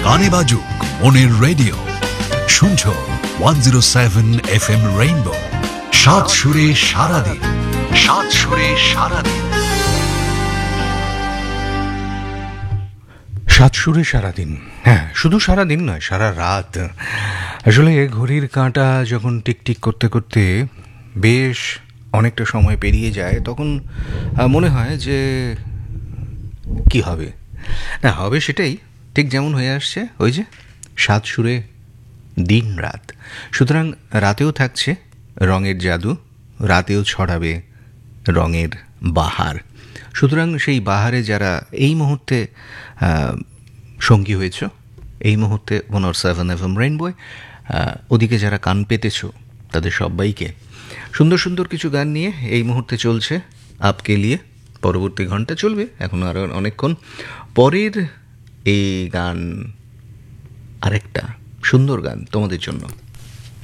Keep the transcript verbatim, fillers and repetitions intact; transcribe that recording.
কানে বাজুক মনের রেডিও, শুনছো one zero seven F M rainbow. সাত সুরে সারাদিন, সাত সুরে সারাদিন, সাত সুরে সারাদিন। হ্যাঁ, শুধু সারাদিন নয়, সারা রাত। আসলে ঘড়ির কাঁটা যখন টিকটিক করতে করতে বেশ অনেকটা সময় পেরিয়ে যায়, তখন মনে হয় যে কি হবে না হবে সেটাই ঠিক যেমন হয়ে আসছে ওই যে সাত সুরে দিন রাত। সুতরাং রাতেও থাকছে রঙের জাদু, রাতেও ছড়াবে রঙের বাহার। সুতরাং সেই বাহারে যারা এই মুহূর্তে সঙ্গী হয়েছ, এই মুহূর্তে ওয়ান আর সেভেন এফ এম রেইনবো, ওদিকে যারা কান পেতেছ, তাদের সবাইকে সুন্দর সুন্দর কিছু গান নিয়ে এই মুহূর্তে চলছে আপকে লিয়ে। পরবর্তী ঘন্টা চলবে এখন আরও অনেকক্ষণ। পরের এই গান আরেকটা সুন্দর গান তোমাদের জন্য।